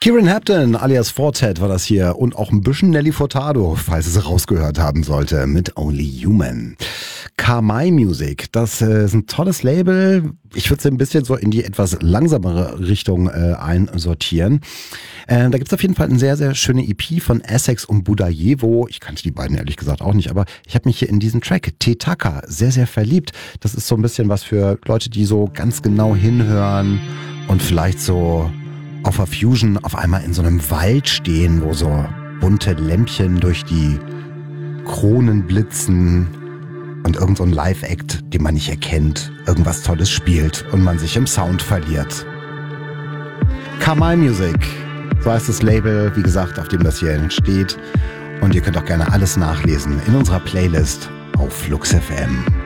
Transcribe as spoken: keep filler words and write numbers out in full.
Kieran Hampton alias Fortet war das hier und auch ein bisschen Nelly Furtado, falls es rausgehört haben sollte, mit Only Human. Kamai Music, das äh, ist ein tolles Label. Ich würde es ein bisschen so in die etwas langsamere Richtung äh, einsortieren. Äh, da gibt es auf jeden Fall eine sehr, sehr schöne E P von Essex und Budayevo. Ich kannte die beiden ehrlich gesagt auch nicht, aber ich habe mich hier in diesen Track Tetaka sehr, sehr verliebt. Das ist so ein bisschen was für Leute, die so ganz genau hinhören und vielleicht so auf der Fusion auf einmal in so einem Wald stehen, wo so bunte Lämpchen durch die Kronen blitzen und irgend so ein Live-Act, den man nicht erkennt, irgendwas Tolles spielt und man sich im Sound verliert. Kamai Music, so heißt das Label, wie gesagt, auf dem das hier entsteht. Und ihr könnt auch gerne alles nachlesen in unserer Playlist auf Flux F M.